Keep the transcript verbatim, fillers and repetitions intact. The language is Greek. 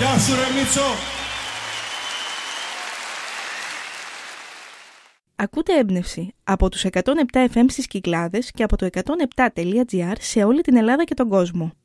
Γεια σου ρε Μίτσο. Ακούτε έμπνευση από τους εκατόν επτά εφ εμ στις Κυκλάδες και από το εκατόν επτά τελεία τζι άρ σε όλη την Ελλάδα και τον κόσμο.